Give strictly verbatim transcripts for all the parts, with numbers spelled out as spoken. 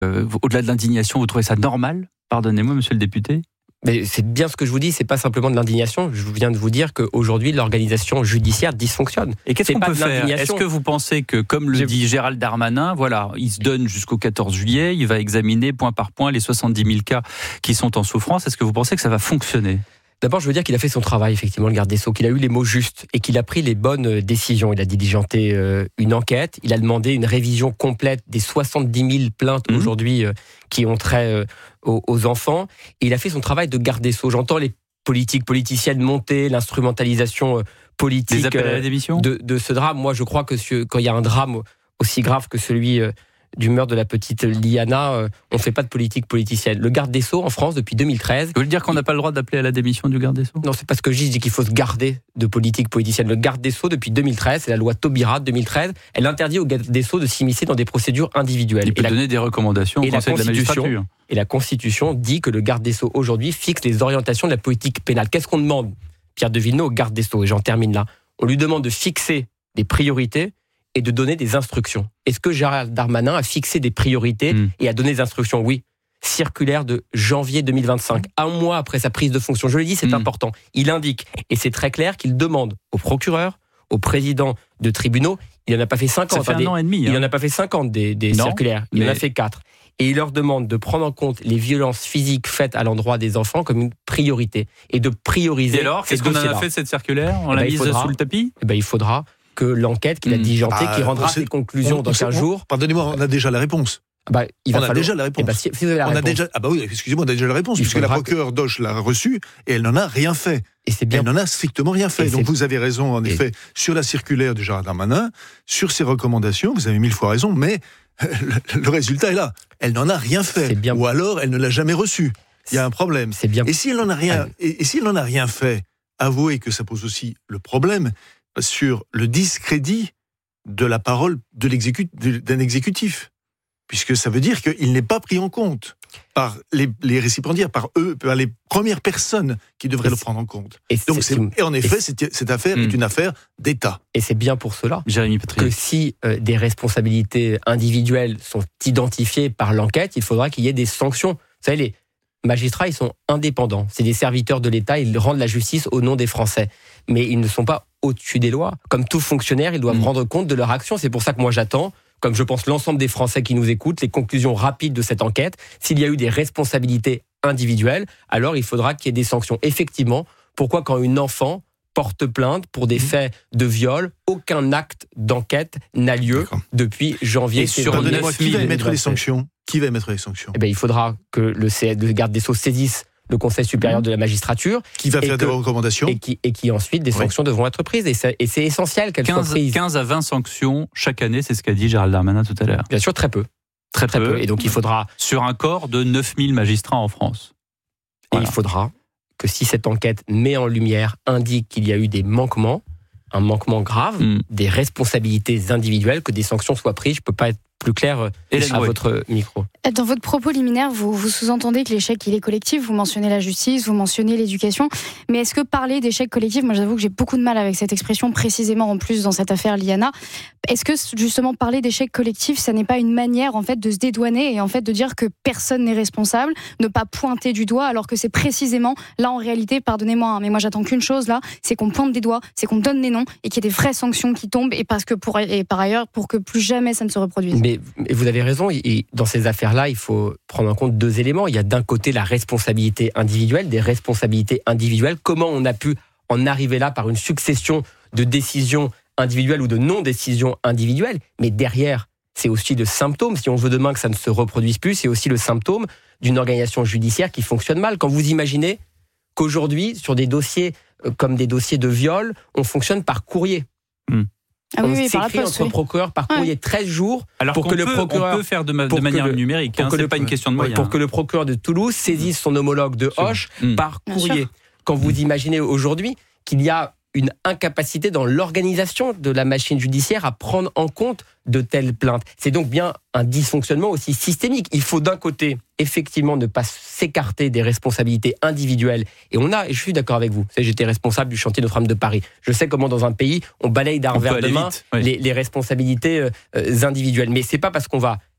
euh, au-delà de l'indignation, vous trouvez ça normal ? Pardonnez-moi, monsieur le député. Mais c'est bien ce que je vous dis, c'est pas simplement de l'indignation. Je viens de vous dire qu'aujourd'hui, l'organisation judiciaire dysfonctionne. Et qu'est-ce c'est qu'on pas peut de faire ? l'indignation. Est-ce que vous pensez que, comme le J'ai... dit Gérald Darmanin, voilà, il se donne jusqu'au quatorze juillet, il va examiner point par point les soixante-dix mille cas qui sont en souffrance. Est-ce que vous pensez que ça va fonctionner ? D'abord, je veux dire qu'il a fait son travail, effectivement, le garde des Sceaux, qu'il a eu les mots justes et qu'il a pris les bonnes décisions. Il a diligenté euh, une enquête, il a demandé une révision complète des soixante-dix mille plaintes mmh. aujourd'hui euh, qui ont trait euh, aux, aux enfants. Et il a fait son travail de garde des Sceaux. J'entends les politiques, politiciennes monter, l'instrumentalisation euh, politique des appels à la démission euh, de, de ce drame. Moi, je crois que ce, quand il y a un drame aussi grave que celui... Euh, du meurtre de la petite Liana, euh, on ne fait pas de politique politicienne. Le garde des Sceaux en France depuis deux mille treize... Vous voulez dire qu'on n'a pas le droit d'appeler à la démission du garde des Sceaux ? Non, c'est pas ce que je dis, je dis qu'il faut se garder de politique politicienne. Le garde des Sceaux depuis deux mille treize, c'est la loi Taubira de deux mille treize, elle interdit au garde des Sceaux de s'immiscer dans des procédures individuelles. Il peut et donner la, des recommandations au Conseil de la magistrature. Et la Constitution dit que le garde des Sceaux aujourd'hui fixe les orientations de la politique pénale. Qu'est-ce qu'on demande, Pierre de Villeneuve, au garde des Sceaux ? Et j'en termine là. On lui demande de fixer des priorités et de donner des instructions. Est-ce que Gérald Darmanin a fixé des priorités mmh. et a donné des instructions ? Oui. Circulaire de janvier deux mille vingt-cinq, un mois après sa prise de fonction. Je l'ai dit, c'est mmh. important. Il indique, et c'est très clair, qu'il demande aux procureurs, aux présidents de tribunaux, il n'en a pas fait cinquante. Ça fait un an et demi. Il n'en hein. a pas fait cinquante des, des non, circulaires, il mais... en a fait quatre. Et il leur demande de prendre en compte les violences physiques faites à l'endroit des enfants comme une priorité. Et de prioriser. Et alors, qu'est-ce qu'on en a fait de cette circulaire ? On l'a ben, mise faudra, sous le tapis ? Eh ben, il faudra que l'enquête qu'il a diligentée, bah, qui rendra ses conclusions on, dans quinze jours. Pardonnez-moi, on a déjà la réponse. Bah, il va on a falloir... déjà la réponse. Eh bah, si, si vous avez la on réponse. A déjà... Ah bah oui, excusez-moi, on a déjà la réponse, il puisque la procureure que... Doche l'a reçue et elle n'en a rien fait. Et c'est bien. Elle n'en a strictement rien fait. Et Donc c'est... vous avez raison, en et... effet, sur la circulaire de Gérald Darmanin, sur ses recommandations, vous avez mille fois raison, mais le, le résultat est là. Elle n'en a rien fait. Bien... Ou alors, elle ne l'a jamais reçu. Il y a un problème. C'est bien... Et s'il n'en a rien, et, et s'il n'en a rien fait, avouez que ça pose aussi le problème sur le discrédit de la parole de l'exécut... d'un exécutif. Puisque ça veut dire qu'il n'est pas pris en compte par les, les récipiendaires, par eux, par les premières personnes qui devraient et le prendre en compte. Et, Donc c'est, et en effet, et cette, cette affaire mmh. est une affaire d'État. Et c'est bien pour cela Jérémy que si euh, des responsabilités individuelles sont identifiées par l'enquête, il faudra qu'il y ait des sanctions. Vous savez, les magistrats, ils sont indépendants. C'est des serviteurs de l'État, ils rendent la justice au nom des Français. Mais ils ne sont pas au-dessus des lois. Comme tout fonctionnaire, ils doivent mmh. rendre compte de leur action. C'est pour ça que moi j'attends, comme je pense l'ensemble des Français qui nous écoutent, les conclusions rapides de cette enquête. S'il y a eu des responsabilités individuelles, alors il faudra qu'il y ait des sanctions. Effectivement, pourquoi quand une enfant porte plainte pour des faits de viol, aucun acte d'enquête n'a lieu D'accord. depuis janvier. Et sur neuf mille, qui va mettre les sanctions ? Qui va mettre les sanctions ? Eh bien, il faudra que le, C... le garde des Sceaux saisisse le Conseil supérieur mmh. de la magistrature. Qui va faire que, des recommandations. Et qui, et qui ensuite, des sanctions oui. devront être prises. Et c'est, et c'est essentiel qu'elles quinze, soient prises. quinze à vingt sanctions chaque année, c'est ce qu'a dit Gérald Darmanin tout à l'heure. Bien sûr, très peu. Très, très peu. peu. Et donc, il faudra... Sur un corps de neuf mille magistrats en France. Voilà. Et il faudra que si cette enquête met en lumière, indique qu'il y a eu des manquements, un manquement grave, mmh. des responsabilités individuelles, que des sanctions soient prises. Je ne peux pas être plus clair Hélène, à oui. votre micro. Dans votre propos liminaire, vous, vous sous-entendez que l'échec il est collectif, vous mentionnez la justice, vous mentionnez l'éducation, mais est-ce que parler d'échec collectif, moi j'avoue que j'ai beaucoup de mal avec cette expression, précisément en plus dans cette affaire Liana, est-ce que justement parler d'échec collectif, ça n'est pas une manière en fait de se dédouaner et en fait de dire que personne n'est responsable, ne pas pointer du doigt, alors que c'est précisément là en réalité, pardonnez-moi, hein, mais moi j'attends qu'une chose là, c'est qu'on pointe des doigts, c'est qu'on donne des noms et qu'il y ait des vraies sanctions qui tombent et, parce que pour, et par ailleurs pour que plus jamais ça ne se reproduise. Mais Et vous avez raison, et dans ces affaires-là, il faut prendre en compte deux éléments. Il y a d'un côté la responsabilité individuelle, des responsabilités individuelles. Comment on a pu en arriver là par une succession de décisions individuelles ou de non-décisions individuelles. Mais derrière, c'est aussi le symptôme. Si on veut demain que ça ne se reproduise plus, c'est aussi le symptôme d'une organisation judiciaire qui fonctionne mal. Quand vous imaginez qu'aujourd'hui, sur des dossiers comme des dossiers de viol, on fonctionne par courrier. Mmh. Ah oui, on oui, s'écrit par poste, entre oui. procureurs par courrier, ouais. treize jours Alors pour que peut, le procureur on peut faire de, ma, de manière le, numérique, hein, c'est le, pas une question de moyens. Pour que le procureur de Toulouse saisisse son homologue de Auch mmh. par courrier. Quand vous imaginez aujourd'hui qu'il y a une incapacité dans l'organisation de la machine judiciaire à prendre en compte de telles plaintes. C'est donc bien un dysfonctionnement aussi systémique. Il faut d'un côté, effectivement, ne pas s'écarter des responsabilités individuelles. Et on a, et je suis d'accord avec vous, j'étais responsable du chantier Notre-Dame de Paris. Je sais comment dans un pays, on balaye d'un revers de main oui. les, les responsabilités euh, individuelles. Mais c'est pas parce qu'on va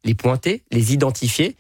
les pointer, les identifier